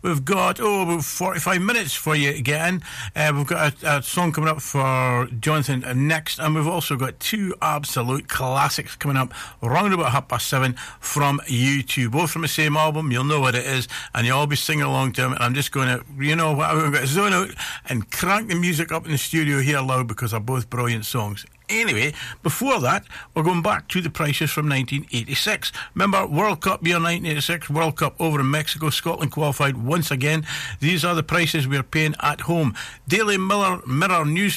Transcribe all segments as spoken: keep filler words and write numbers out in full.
we've got, oh, about forty-five minutes for you to get in. Uh, we've got a, a song coming up for Jonathan next, and we've also got two absolute classics coming up round about half past seven from YouTube, both from the same album. You'll know what it is, and you'll all be singing along to them. And I'm just going to, you know what, I'm going to zone out and crank the music up in the studio here loud because they're both brilliant songs. Anyway, before that, we're going back to the prices from nineteen eighty-six. Remember, World Cup year nineteen eighty-six, World Cup over in Mexico. Scotland qualified once again. These are the prices we're paying at home. Daily Mirror, Mirror News...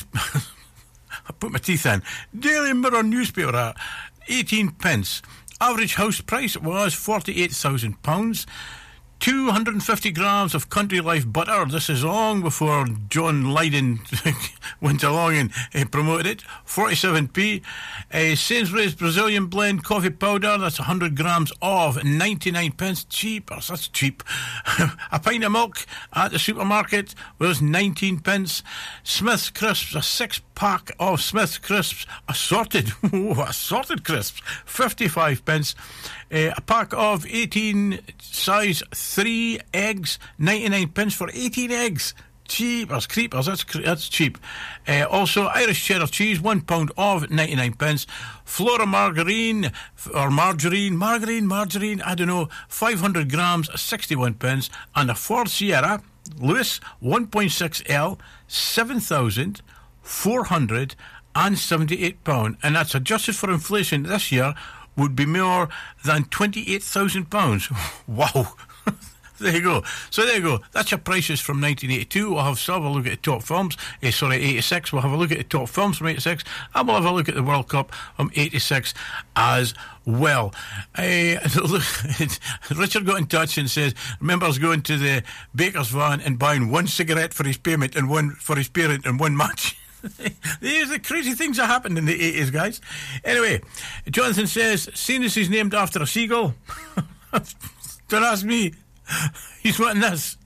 I put my teeth in. Daily Mirror newspaper at eighteen pence. Average house price was forty-eight thousand pounds. two hundred fifty grams of Country Life butter. This is long before John Lydon went along and uh, promoted it. forty-seven p. Uh, Sainsbury's Brazilian Blend coffee powder. That's one hundred grams of ninety-nine pence. Cheap. Oh, that's cheap. A pint of milk at the supermarket was nineteen pence. Smith's Crisps, a six pack of Smith's Crisps, assorted. Oh, assorted crisps. fifty-five pence. Uh, a pack of eighteen size three eggs, ninety-nine pence for eighteen eggs. Cheap as creepers, that's that's cheap. Uh, also, Irish cheddar cheese, one pound of ninety-nine pence. Flora margarine, or margarine, margarine, margarine, I don't know, five hundred grams, sixty-one pence. And a Ford Sierra, Lewis, one point six L, seven thousand four hundred seventy-eight pounds. And that's adjusted for inflation this year, would be more than twenty-eight thousand pounds. Wow. There you go. So there you go. That's your prices from nineteen eighty-two. We'll have, so have a look at the top films. Eh, sorry, eighty-six. We'll have a look at the top films from eighty-six. And we'll have a look at the World Cup from eighty-six as well. Uh, look, Richard got in touch and says, remembers going to the baker's van and buying one cigarette for his payment and one for his parent and one match. These are the crazy things that happened in the eighties, guys. Anyway, Jonathan says, seeing as he's named after a seagull, don't ask me. He's wanting this.